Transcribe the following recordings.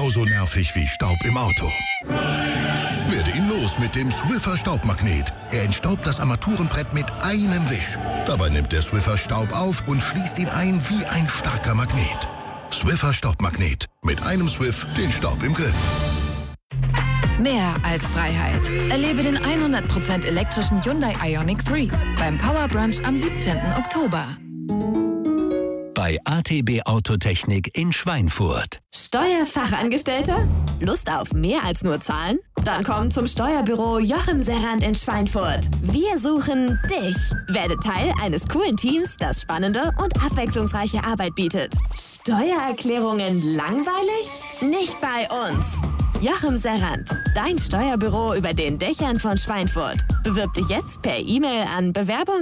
genauso nervig wie Staub im Auto. Werde ihn los mit dem Swiffer Staubmagnet. Er entstaubt das Armaturenbrett mit einem Wisch. Dabei nimmt der Swiffer Staub auf und schließt ihn ein wie ein starker Magnet. Swiffer Staubmagnet. Mit einem Swiff den Staub im Griff. Mehr als Freiheit. Erlebe den 100% elektrischen Hyundai Ioniq 3 beim Power Brunch am 17. Oktober. Bei ATB Autotechnik in Schweinfurt. Steuerfachangestellter? Lust auf mehr als nur Zahlen? Dann komm zum Steuerbüro Joachim Serrand in Schweinfurt. Wir suchen dich. Werde Teil eines coolen Teams, das spannende und abwechslungsreiche Arbeit bietet. Steuererklärungen langweilig? Nicht bei uns. Joachim Serrand, dein Steuerbüro über den Dächern von Schweinfurt. Bewirb dich jetzt per E-Mail an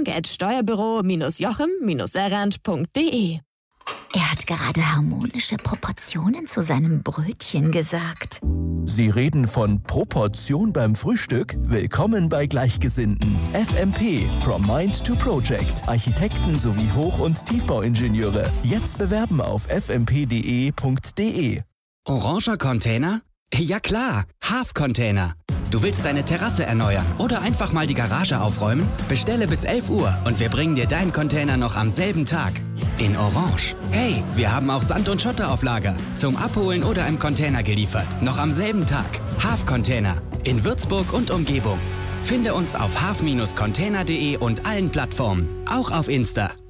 bewerbung@steuerbüro-joachim-serrand.de. Er hat gerade harmonische Proportionen zu seinem Brötchen gesagt. Sie reden von Proportion beim Frühstück? Willkommen bei Gleichgesinnten. FMP, From Mind to Project. Architekten sowie Hoch- und Tiefbauingenieure. Jetzt bewerben auf fmp.de. Oranger Container? Ja klar, Half-Container. Du willst deine Terrasse erneuern oder einfach mal die Garage aufräumen? Bestelle bis 11 Uhr und wir bringen dir deinen Container noch am selben Tag. In Orange. Hey, wir haben auch Sand und Schotter auf Lager. Zum Abholen oder im Container geliefert. Noch am selben Tag. Half-Container. In Würzburg und Umgebung. Finde uns auf half-container.de und allen Plattformen. Auch auf Insta.